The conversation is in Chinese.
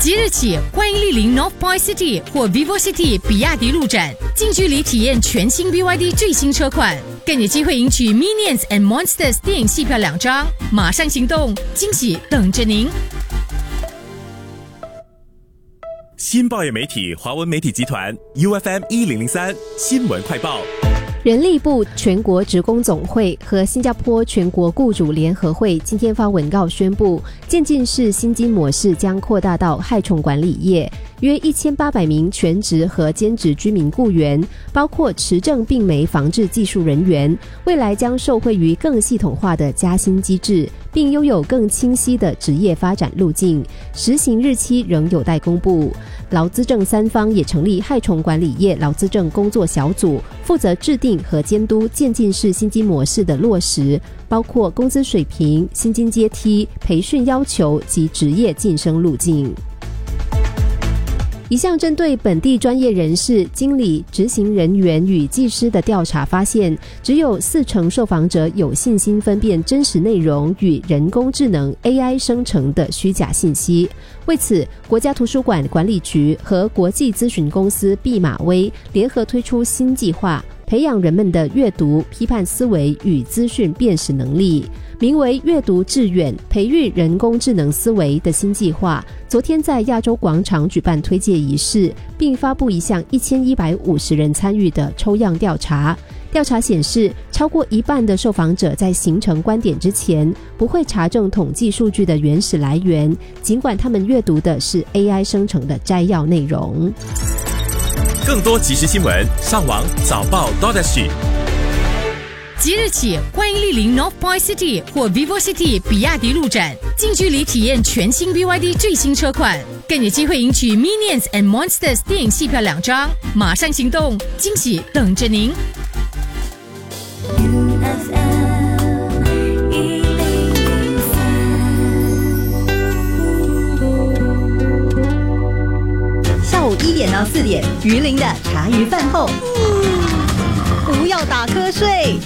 即日起，欢迎莅临 Northpoint City 或 VivoCity 比亚迪路展，近距离体验全新 BYD 最新车款，更有机会赢取 Minions and Monsters 电影戏票2张。马上行动，惊喜等着您！ 新报业媒体华文媒体集团 UFM1003 新闻快报。 人力部全国职工总会和新加坡全国雇主联合会今天发文告宣布，渐进式薪金模式将扩大到害虫管理业，约1800名全职和兼职居民雇员，包括持证病媒防治技术人员，未来将受惠于更系统化的加薪机制，并拥有更清晰的职业发展路径，实行日期仍有待公布。劳资政三方也成立害虫管理业劳资政工作小组，负责制定和监督渐进式薪金模式的落实，包括工资水平、薪金阶梯、培训要求及职业晋升路径。一项针对本地专业人士、经理、执行人员与技师的调查发现，只有40%受访者有信心分辨真实内容与人工智能 AI 生成的虚假信息。为此，国家图书馆管理局和国际咨询公司毕马威联合推出新计划，培养人们的阅读、批判思维与资讯辨识能力，名为阅读致远，培育人工智能思维的新计划，昨天在亚洲广场举办推介仪式，并发布一项1150人参与的抽样调查。调查显示，超过一半的受访者在形成观点之前不会查证统计数据的原始来源，尽管他们阅读的是 AI 生成的摘要内容。 更多即时新闻，上网早报 .SG。 即日起，欢迎莅临 Northpoint City 或 VivoCity 比亚迪路展，近距离体验全新 BYD 最新车款，更有机会赢取 Minions and Monsters 电影戏票2张。马上行动，惊喜等着您！ 下午1点到4点，鱼鳞的茶余饭后，不要打瞌睡，